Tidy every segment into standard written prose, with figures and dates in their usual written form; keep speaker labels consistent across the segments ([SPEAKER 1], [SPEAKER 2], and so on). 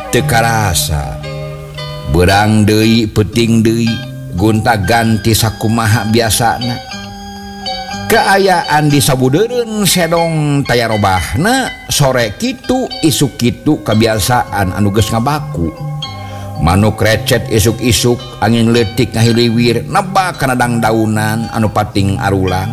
[SPEAKER 1] teka rasa berang deui peting deui gonta ganti sakumaha biasana keayaan di sabudeureun sedong taya robahna sore kitu isuk kitu kebiasaan anu geus ngabaku manuk recet isuk-isuk angin leutik ngahiliwir nebak kana dangdaunan anu pating arulang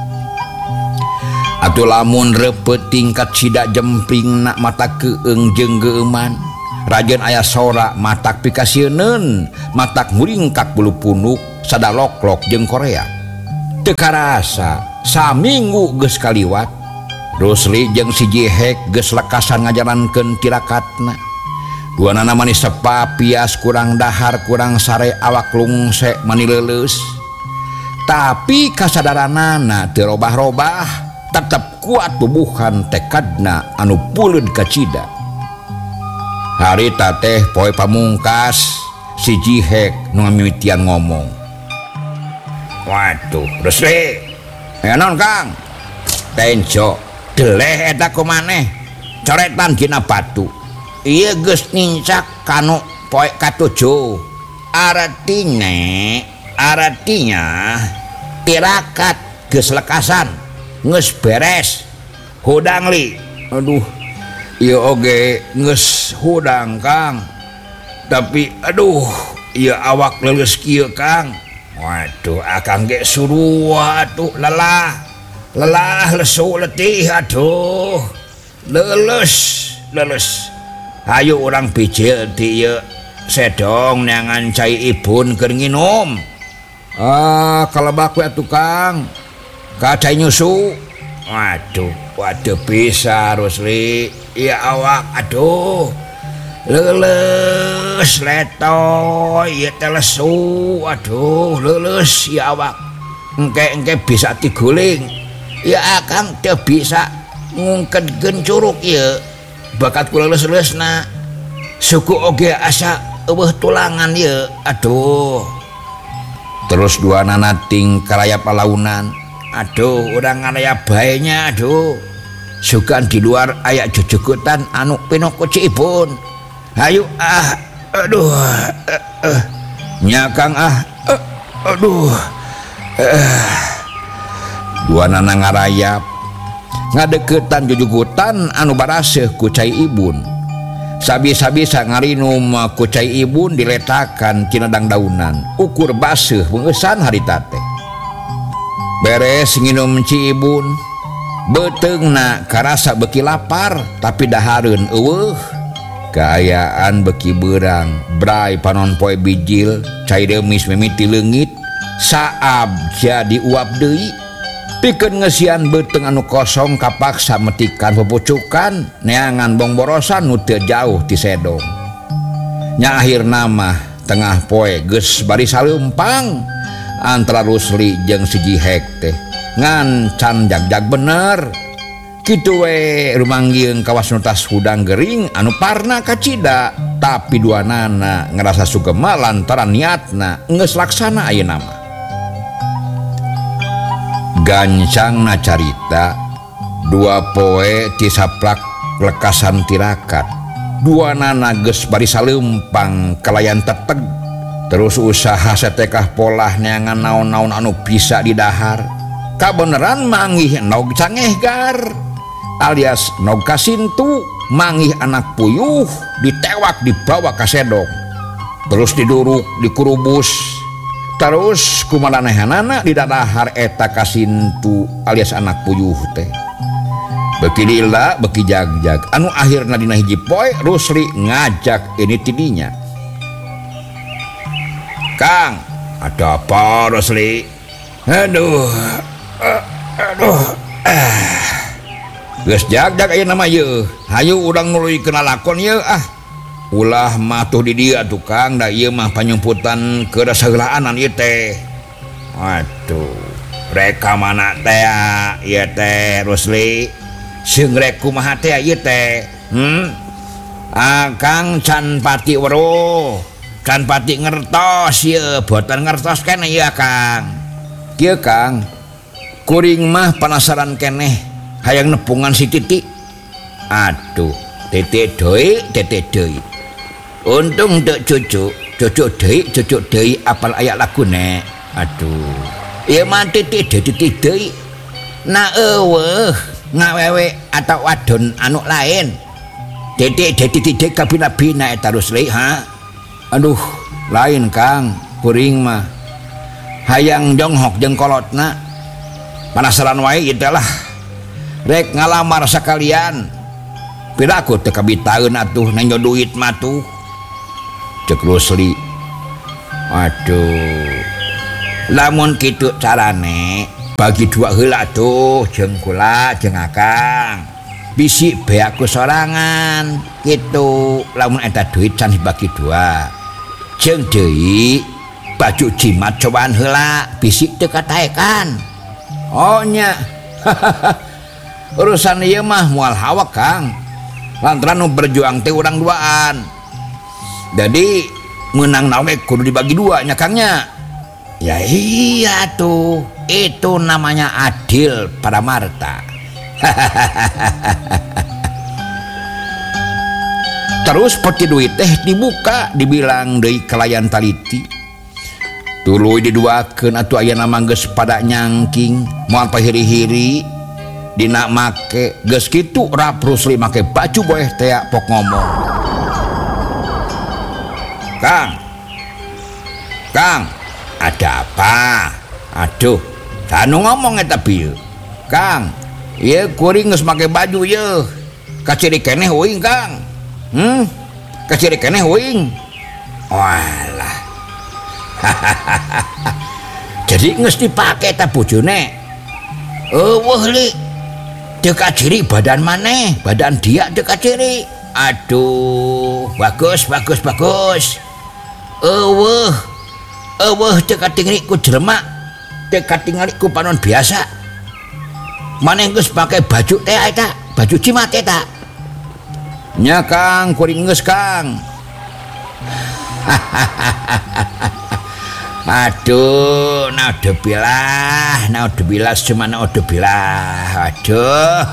[SPEAKER 1] atuh lamun reupeuh tingkat sidak jempling nak mata keung jeung geuman rajeun aya sora matak pikasieun matak muringkak bulu punuk sadaloklok jeung Korea teu karasa saminggu geus kaliwat Rusli jeung si Jihek geus lekasan ngajarankeun tirakatna duanana manis sepa pias kurang dahar kurang sare awak lungsek mani leuleus tapi kasadaranana teu robah-robah tetep kuat bubuhan tekadna anu puleud ka cida harita teh poe pamungkas si Jihek nu ngamimitian ngomong waduh Rusli naon Kang tenco deleh eta kumaneh coretan dina batu ieu geus nincak kanu poe katujuh artinya tirakat geus lekasan geus beres hudang li aduh ieu oge geus hudang Kang tapi aduh ieu awak leuleus kieu Kang waduh akang ge surua atuh lelah lesu letih aduh leuleus hayu urang picil ti ieu sedong neangan cai ibun keur nginum kalebak we atuh Kang ka cai nyusu waduh bisa Rusli ieu awak aduh leuleus letoy ieu teh lesu aduh leuleus ieu awak engke bisa tiguling ieu akang teu bisa ngungkedkeun curug ieu bakat kula leus-leusna suku oge asa eueuh tulangan ieu aduh terus duanana ting karayap palaunan aduh urang ngaraya baenya aduh sugan di luar aya jujugutan anu pinoko Cibun hayu aduh nyakang aduh duanana ngarayap ngadeukeutan jujugutan anu baraseuh ku cai ibun sabisa-bisa ngarinum ku cai ibun diletakan tina dangdaunan ukur baseuh beungesan harita teh beres nginum ci ibun beteungna karasa beuki lapar tapi dahareun eueuh kaayaan beki beurang bray panon poe bijil cai demis mimiti leungit saab jadi uap deui pikeun ngeusian beuteung anu kosong kapaksa metikan pepucukan neangan bongborosan nu teu jauh ti sedong nya akhirna mah tengah poe geus bari saleumpang antara Rusli jeung si Jihek teh ngan can jag-jag bener kitu we rumanggieun kawas nu tas hudang gering anu parna ka cida tapi duanana ngerasa sugema lantaran niatna geus laksana ayeuna mah gancangna carita dua poe ti saplak lekasan tirakat duanana geus bari saleumpang kalayan teteg terus usaha setekah polah neangan naon-naon anu bisa didahar kabeneran manggih nog cangehgar alias nog kasintu manggih anak puyuh ditewak dibawa ka sedong terus diduruk dikurubus terus kumaranehanana didadahar eta kasintu alias anak puyuh teh beki lila beki jag-jag anu akhirna dina hiji poe Rusli ngajak ini tidinya Kang ada apa Rusli aduh geus jag-jag ayeuna mah yeuh hayu urang nuluykeun lalakon yeuh ulah matuh di dieu atuh Kang da ieu mah panyumputan keresaheulaan ieu teh waduh reka mana teh ieu teh Rusli seung rek kumaha teh ieu teh Akang can pati weruh can pati ngertos ieu boten ngertos keneh ieu Kang kieu Kang kuring mah penasaran keneh hayang nepungan si Titi aduh tete deui untung teu cucu deui apal aya lagune. Aduh ieu mah titik deui na eueuh ngawewe atau wadon anu lain titik kabina-bina eta Rusli ha. Aduh lain Kang kuring mah hayang jonghok jeung kolotna panasaran wae ieu lah rek ngalamar sakalian piraku teu kabitaeun atuh nenyo duit mah tuh cek Rusli. Aduh lamun kitu carane bagi dua heula tuh jeung kula jeung Akang bisi bae aku sorangan gitu lamun eta duit can dibagi dua jeung deui baju jimat cobaan heula bisi teu kataekan. Oh nya urusan ieu mah moal hawak Kang lantaran nu berjuang teh urang duaan jadi menang nawe kudu dibagi dua nya Kangnya. Ya iya tuh itu namanya adil pada Marta. Terus peti duit teh dibuka dibilang deui kalayan taliti tuluy diduakeun atuh aya nama geus pada nyangking moal pahiri-hiri dina make geus kitu rap Rusli make baju boeh teh pok ngomong. Kang ada apa? Aduh sanu ngomong eta pieu Kang ieu kuring geus make baju yeuh kaciri keneh uing Kang. Kaciri keneh uing. Walah jadi geus dipake eta bojone. Eueuh li teu kaciri badan maneh badan dia teu kaciri. Aduh bagus eueuh teu katingali ku jelema teu katingali ku panon biasa maneh geus pake baju teh eta baju cimat eta nya Kang kuring geus Kang. Aduh naudzubillah cuma naudzubillah. Aduh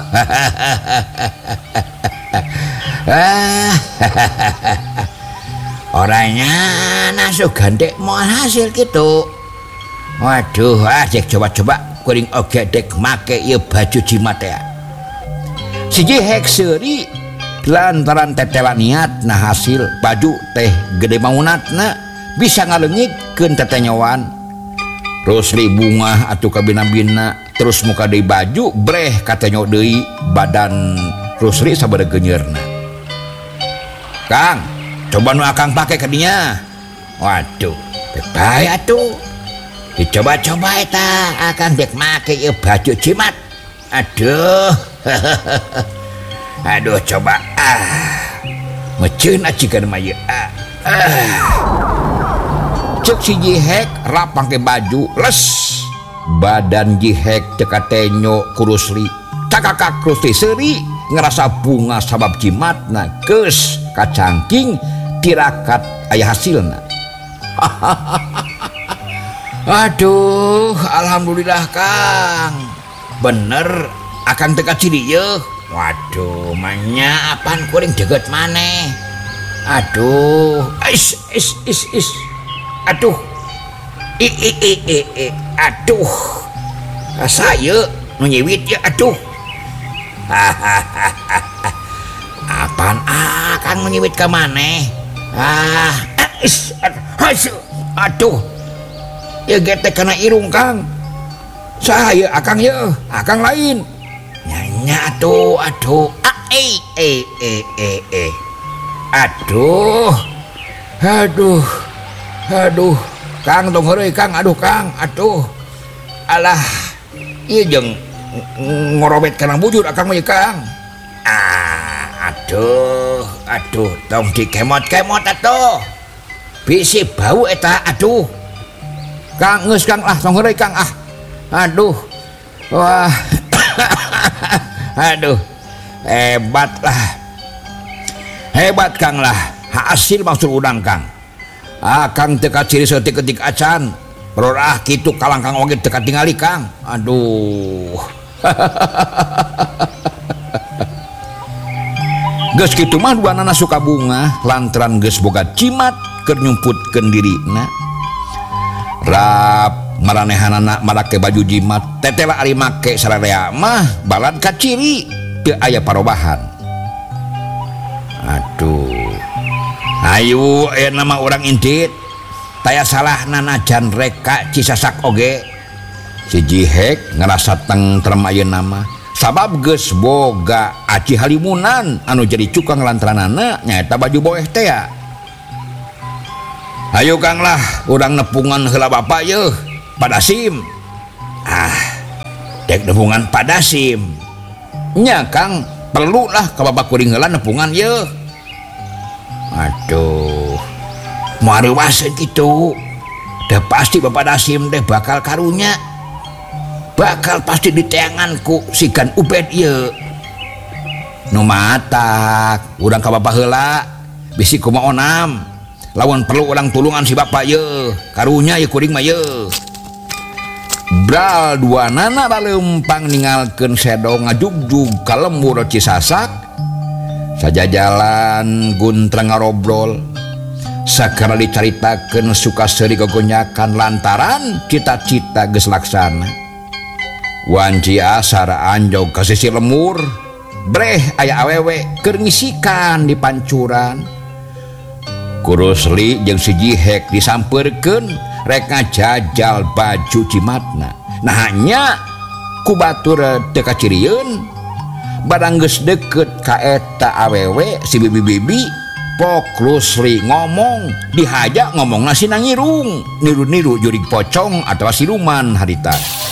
[SPEAKER 1] orangnya nasuh gandek mau hasil gitu. Waduh cek coba kuring oge dek make ieu baju jimat ya siji hekseri lantaran tetewa niat nah hasil baju teh gede maunatna bisa ngaleungikeun tetenyowan Rusli bunga atuh kabina-bina terus muka deui baju breh katenyo deui badan Rusli sabaraha geunyeurna. Kang coba nu Akang pake ke dinya. Waduh bae atuh dicoba-coba eta Akang dek make ieu baju jimat. Aduh aduh coba meuceun acikeun mah ieu cek si Jihek rap pake baju les badan Jihek teu katenyo ku Rusli cakakak Rusli seuri ngerasa bunga sabab jimatna geus kacangking tirakat aya hasilna. Aduh alhamdulillah Kang bener Akang teu kaciri yeuh. Waduh manya apaan kuring deget maneh. Aduh is aduh aduh saya nyiwit ya aduh. Apaan Akang menyiwit ke maneh? Aduh ya getek kena irung Kang. Saya Akang ya Akang lain nyanya aduh aduh aduh Kang tong heureuy Kang aduh Kang aduh alah ieu jeung ngorobet kana bujur Akang mah Kang. Aduh tong dikemot-kemot atuh bisi bau eta aduh Kang geus Kang tong heureuy Kang aduh wah aduh hebat Kang lah hasil maksud udang Kang. Kang teu kaciri saeutik-eutik acan rorah kitu kalangkang oge teu katingali Kang. Aduh geus kitu mah duanana suka bunga lantaran geus boga cimat keur nyumputkeun dirina. Rap maranehanana make baju jimat tetela ari make sararea mah balad ka ciri teu aya parobahan. Aduh, ayo nama orang intit taya salah najan reka Cisasak oge. Si Jihek ngerasa tentrem ayeuna mah sabab geus boga aci halimunan anu jadi cukang lantaranana nyaeta baju boeh teh ya. Ayo Kang lah urang nepungan heula bapak yeuh Padasim. Dek nepungan Padasim nya Kang, perlu lah ka bapak kuring heula nepungan yeuh. Aduh, moal reuas kitu teh pasti bapak Dasim teh bakal karunya, bakal pasti diteanganku sikan Ubed yeuh. Nu matak urang ka bapak heula bisi kumaha onam lawan perlu urang tulungan si bapak yeuh karunya ye kuring mah yeuh. Bral duanana baleumpang ningalkeun sedo ngajugjug ka lembur Cisasak. Sajajalan guntrang ngarobrol sakara dicaritakeun suka seuri gogonyakan lantaran cita-cita geus laksana. Wanci asar anjog ka sisi lemur breh aya awewe keur ngisikan di pancuran. Kurusli jeung si Jihek disampeurkeun rek ngajajal baju cimatna. Nah hanya ku batur teu kacirieun barang geus deukeut ka eta awewe si bibi-bibi pok Rusli ngomong dihaja ngomongna si nangirung niru-niru jurig pocong atawa siluman harita.